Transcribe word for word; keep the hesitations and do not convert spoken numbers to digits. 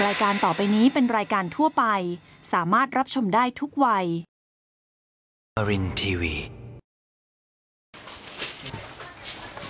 รายการต่อไปนี้เป็นรายการทั่วไปสามารถรับชมได้ทุกวัยอรินทีวี